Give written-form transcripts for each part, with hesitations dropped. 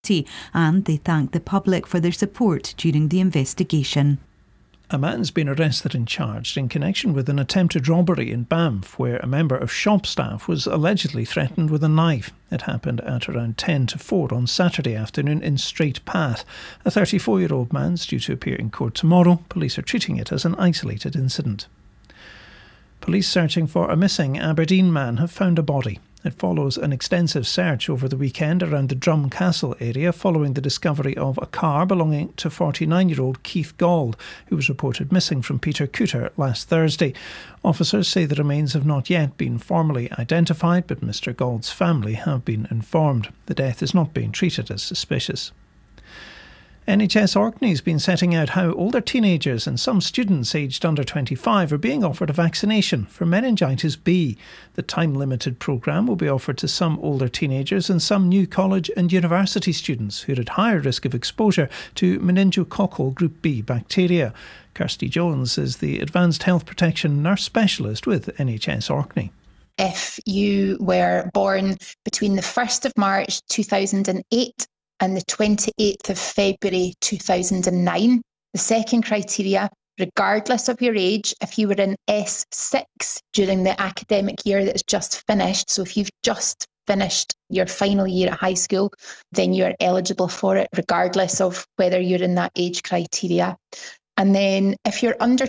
and they thanked the public for their support during the investigation. A man's been arrested and charged in connection with an attempted robbery in Banff, where a member of shop staff was allegedly threatened with a knife. It happened at around 10 to 4 on Saturday afternoon in Straight Path. A 34-year-old man's due to appear in court tomorrow. Police are treating it as an isolated incident. Police searching for a missing Aberdeen man have found a body. It follows an extensive search over the weekend around the Drum Castle area following the discovery of a car belonging to 49-year-old Keith Gauld, who was reported missing from Peter Cooter last Thursday. Officers say the remains have not yet been formally identified, but Mr Gauld's family have been informed. The death is not being treated as suspicious. NHS Orkney has been setting out how older teenagers and some students aged under 25 are being offered a vaccination for meningitis B. The time-limited programme will be offered to some older teenagers and some new college and university students who are at higher risk of exposure to meningococcal group B bacteria. Kirsty Jones is the Advanced Health Protection Nurse Specialist with NHS Orkney. If you were born between the 1st of March 2008 and the 28th of February 2009. The second criteria, regardless of your age, if you were in S6 during the academic year that's just finished, so if you've just finished your final year at high school, then you're eligible for it, regardless of whether you're in that age criteria. And then if you're under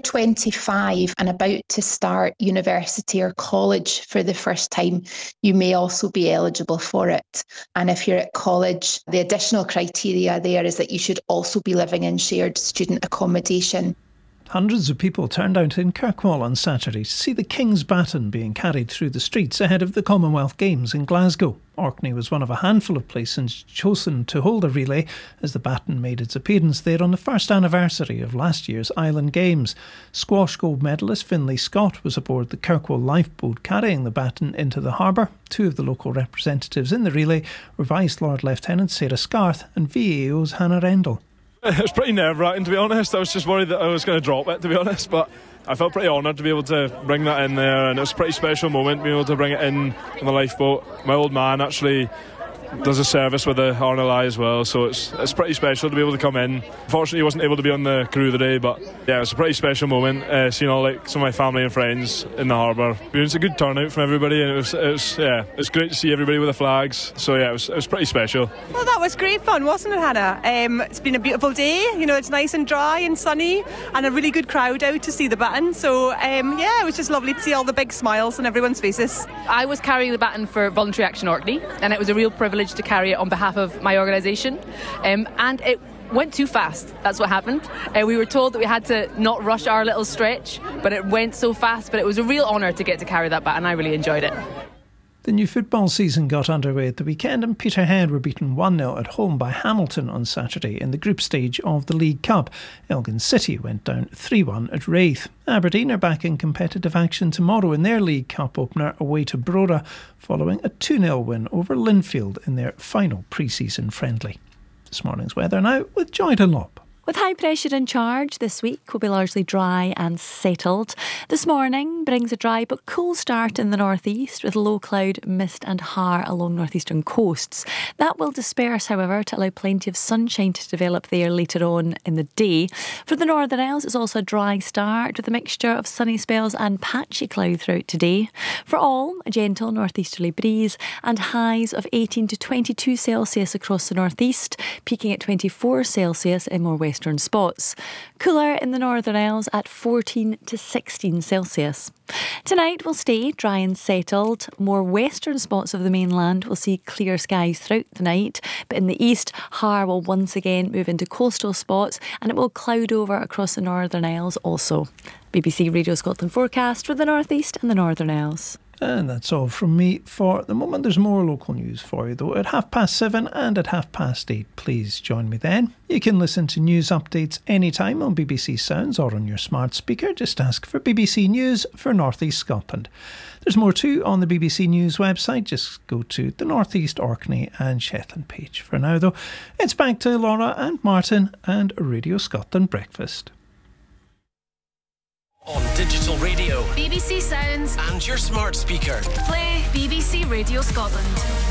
25 and about to start university or college for the first time, you may also be eligible for it. And if you're at college, the additional criteria there is that you should also be living in shared student accommodation. Hundreds of people turned out in Kirkwall on Saturday to see the King's Baton being carried through the streets ahead of the Commonwealth Games in Glasgow. Orkney was one of a handful of places chosen to hold a relay as the baton made its appearance there on the first anniversary of last year's Island Games. Squash gold medalist Finlay Scott was aboard the Kirkwall lifeboat carrying the baton into the harbour. Two of the local representatives in the relay were Vice Lord Lieutenant Sarah Scarth and VAO's Hannah Rendell. It was pretty nerve-wracking, to be honest. I was just worried that I was going to drop it, to be honest, but I felt pretty honoured to be able to bring that in there, and it was a pretty special moment being able to bring it in on the lifeboat. My old man actually does a service with the RNLI as well, so it's pretty special to be able to come in. Unfortunately, he wasn't able to be on the crew today, but yeah, it's a pretty special moment, seeing all some of my family and friends in the harbour. It was a good turnout from everybody, and it was great to see everybody with the flags, so yeah, it was pretty special. Well, that was great fun, wasn't it, Hannah? It's been a beautiful day, it's nice and dry and sunny, and a really good crowd out to see the baton, so it was just lovely to see all the big smiles on everyone's faces. I was carrying the baton for Voluntary Action Orkney, and it was a real privilege to carry it on behalf of my organisation, and it went too fast. That's what happened. We were told that we had to not rush our little stretch, but it went so fast. But it was a real honour to get to carry that baton. I really enjoyed it. The new football season got underway at the weekend, and Peterhead were beaten 1-0 at home by Hamilton on Saturday in the group stage of the League Cup. Elgin City went down 3-1 at Raith. Aberdeen are back in competitive action tomorrow in their League Cup opener away to Brora, following a 2-0 win over Linfield in their final pre-season friendly. This morning's weather now with Joy Dunlop. With high pressure in charge, this week will be largely dry and settled. This morning brings a dry but cool start in the northeast with low cloud, mist and har along northeastern coasts. That will disperse, however, to allow plenty of sunshine to develop there later on in the day. For the Northern Isles, it's also a dry start with a mixture of sunny spells and patchy cloud throughout today. For all, a gentle northeasterly breeze and highs of 18 to 22 Celsius across the northeast, peaking at 24 Celsius in more western spots. Cooler in the Northern Isles at 14 to 16 Celsius. Tonight will stay dry and settled. More western spots of the mainland will see clear skies throughout the night, but in the east, har will once again move into coastal spots and it will cloud over across the Northern Isles also. BBC Radio Scotland forecast for the northeast and the Northern Isles. And that's all from me for the moment. There's more local news for you though at 7:30 and at 8:30. Please join me then. You can listen to news updates anytime on BBC Sounds or on your smart speaker. Just ask for BBC News for North East Scotland. There's more too on the BBC News website. Just go to the North East Orkney and Shetland page. For now though, it's back to Laura and Martin and Radio Scotland Breakfast. On digital radio, BBC Sounds and your smart speaker. Play BBC Radio Scotland.